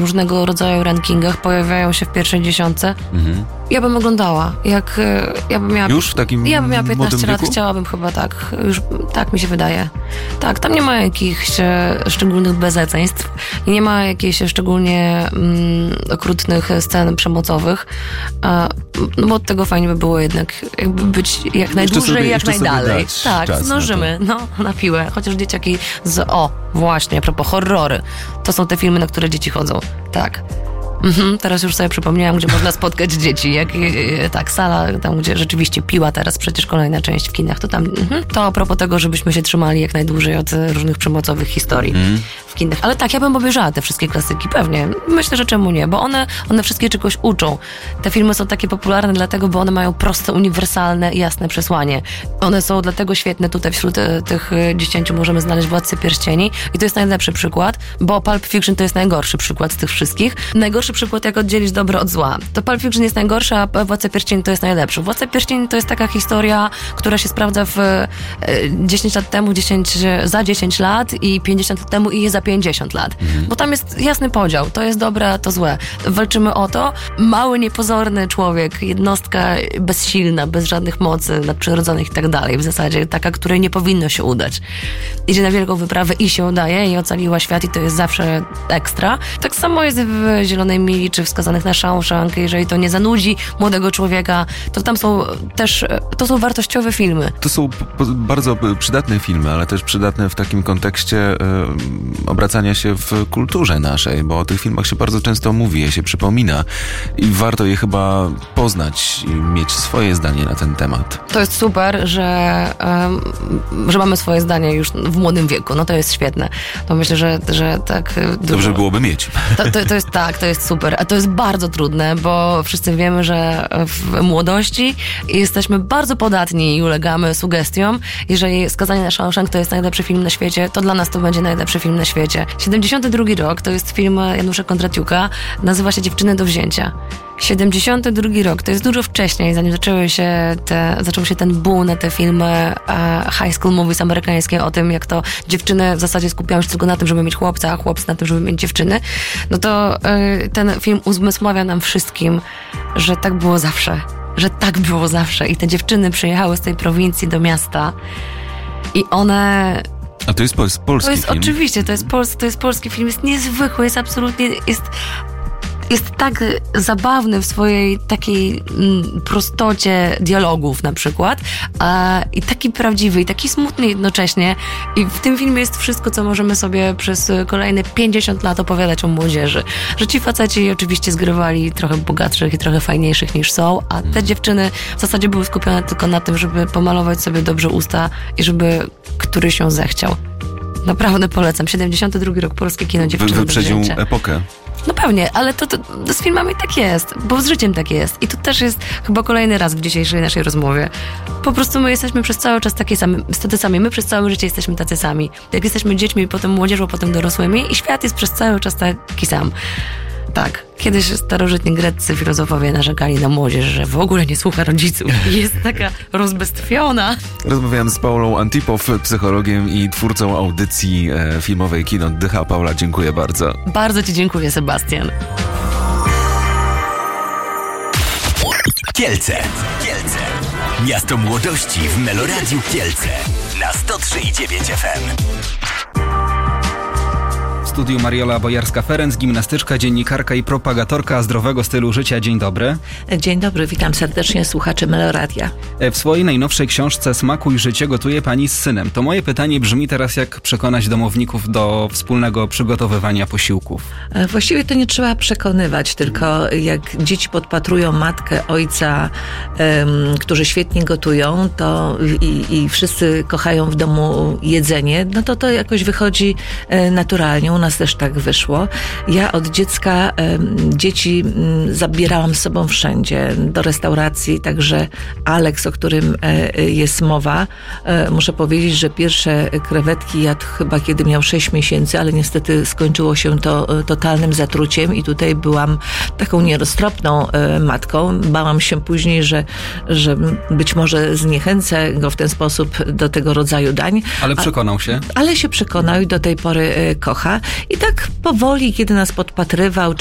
różnego rodzaju rankingach pojawiają się w pierwszej dziesiątce. Ja bym oglądała. Ja bym miała, już w takim ja bym miała 15 lat, wieku? Chciałabym chyba tak. Już tak mi się wydaje. Tak, tam nie ma jakichś szczególnych bezeceństw i nie ma jakichś szczególnie okrutnych scen przemocowych. No bo od tego fajnie by było jednak jakby być jak najdłużej, jak najdalej. Tak, zdążymy. Na piłę. Chociaż dzieciaki właśnie, a propos horrory. To są te filmy, na które dzieci chodzą. Tak. Teraz już sobie przypomniałam, gdzie można spotkać dzieci. Tak, sala, tam gdzie rzeczywiście Piła teraz, przecież kolejna część w kinach, to tam. To a propos tego, żebyśmy się trzymali jak najdłużej od różnych przemocowych historii w kinach. Ale tak, ja bym obejrzała te wszystkie klasyki, pewnie. Myślę, że czemu nie, bo one wszystkie czegoś uczą. Te filmy są takie popularne dlatego, bo one mają proste, uniwersalne i jasne przesłanie. One są dlatego świetne. Tutaj wśród tych 10 możemy znaleźć Władcę Pierścieni i to jest najlepszy przykład, bo Pulp Fiction to jest najgorszy przykład z tych wszystkich. Najgorszy przykład, jak oddzielić dobro od zła. To Pulp Fiction jest najgorszy, a Władca Pierścieni to jest najlepszy. Władca Pierścieni to jest taka historia, która się sprawdza w 10 lat temu, za 10 lat i 50 lat temu i za 50 lat. Bo tam jest jasny podział. To jest dobre, to złe. Walczymy o to. Mały, niepozorny człowiek, jednostka bezsilna, bez żadnych mocy nadprzyrodzonych i tak dalej. W zasadzie taka, której nie powinno się udać. Idzie na wielką wyprawę i się udaje i ocaliła świat i to jest zawsze ekstra. Tak samo jest w Zielonej Mili czy Wskazanych na Shawshank. Jeżeli to nie zanudzi młodego człowieka, to tam są też, to są wartościowe filmy. To są bardzo przydatne filmy, ale też przydatne w takim kontekście obracania się w kulturze naszej, bo o tych filmach się bardzo często mówi, je się przypomina i warto je chyba poznać i mieć swoje zdanie na ten temat. To jest super, że mamy swoje zdanie już w młodym wieku. No to jest świetne. To myślę, że tak... Dobrze byłoby mieć. To jest super. A to jest bardzo trudne, bo wszyscy wiemy, że w młodości jesteśmy bardzo podatni i ulegamy sugestiom. Jeżeli Skazanie na Shawshank to jest najlepszy film na świecie, to dla nas to będzie najlepszy film na świecie. 72 rok to jest film Janusza Kondratiuka. Nazywa się Dziewczyny do wzięcia. 72 rok, to jest dużo wcześniej, zanim zaczął się ten boom na te filmy high school movies amerykańskie o tym, jak to dziewczyny w zasadzie skupiają się tylko na tym, żeby mieć chłopca, a chłopcy na tym, żeby mieć dziewczyny. No to ten film uzmysławia nam wszystkim, że tak było zawsze. Że tak było zawsze. I te dziewczyny przyjechały z tej prowincji do miasta i one... A to jest polski film? Oczywiście, to jest polski film. Jest niezwykły, jest absolutnie... Jest tak zabawny w swojej takiej prostocie dialogów na przykład i taki prawdziwy i taki smutny jednocześnie i w tym filmie jest wszystko, co możemy sobie przez kolejne 50 lat opowiadać o młodzieży. Że ci faceci oczywiście zgrywali trochę bogatszych i trochę fajniejszych niż są, a te dziewczyny w zasadzie były skupione tylko na tym, żeby pomalować sobie dobrze usta i żeby któryś się zechciał. Naprawdę polecam. 72 rok, polskie kino, Dziewczyny do wzięcia. Wyprzedził epokę. No pewnie, ale to z filmami tak jest, bo z życiem tak jest. I to też jest chyba kolejny raz w dzisiejszej naszej rozmowie. Po prostu my jesteśmy przez cały czas tacy sami. My przez całe życie jesteśmy tacy sami. Jak jesteśmy dziećmi, potem młodzieżą, potem dorosłymi i świat jest przez cały czas taki sam. Tak. Kiedyś starożytni greccy filozofowie narzekali na młodzież, że w ogóle nie słucha rodziców. Jest taka rozbestwiona. Rozmawiałem z Paulą Antipow, psychologiem i twórcą audycji filmowej Kino Oddycha. Paula, dziękuję bardzo. Bardzo ci dziękuję, Sebastian. Kielce. Miasto młodości w Meloradiu Kielce. Na 103,9 FM. W studiu Mariola Bojarska-Ferenc, gimnastyczka, dziennikarka i propagatorka zdrowego stylu życia. Dzień dobry. Dzień dobry, witam serdecznie słuchaczy Meloradia. W swojej najnowszej książce Smakuj życie gotuje pani z synem. To moje pytanie brzmi teraz, jak przekonać domowników do wspólnego przygotowywania posiłków? Właściwie to nie trzeba przekonywać, tylko jak dzieci podpatrują matkę, ojca, którzy świetnie gotują, to i wszyscy kochają w domu jedzenie, no to jakoś wychodzi naturalnie. U nas też tak wyszło. Ja od dziecka dzieci zabierałam z sobą wszędzie, do restauracji, także Alex, o którym jest mowa, muszę powiedzieć, że pierwsze krewetki jadł chyba kiedy miał 6 miesięcy, ale niestety skończyło się to totalnym zatruciem i tutaj byłam taką nieroztropną matką. Bałam się później, że być może zniechęcę go w ten sposób do tego rodzaju dań. Ale przekonał się? Ale się przekonał i do tej pory kocha. I tak powoli, kiedy nas podpatrywał,